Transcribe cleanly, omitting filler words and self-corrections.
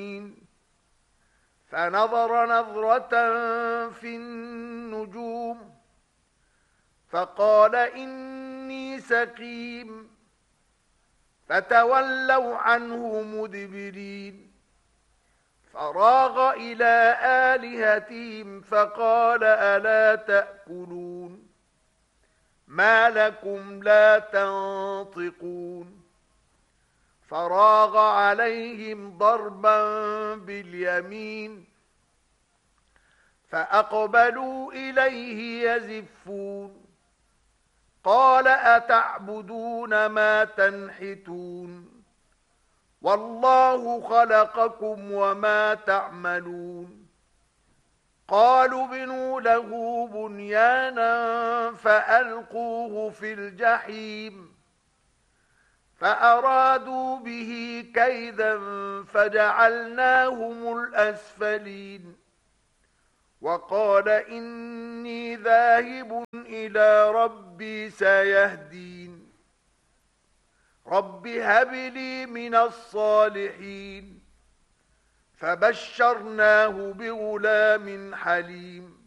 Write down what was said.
فنظر نظرة في النجوم فقال إني سقيم فتولوا عنه مدبرين فراغ إلى آلهتهم فقال ألا تأكلون ما لكم لا تنطقون فراغ عليهم ضربا باليمين فأقبلوا إليه يزفون قال أتعبدون ما تنحتون والله خلقكم وما تعملون قالوا ابنوا له بنيانا فألقوه في الجحيم فأرادوا به كيدا فجعلناهم الأسفلين وقال إني ذاهب إلى ربي سيهدين رب هب لي من الصالحين فبشرناه بغلام حليم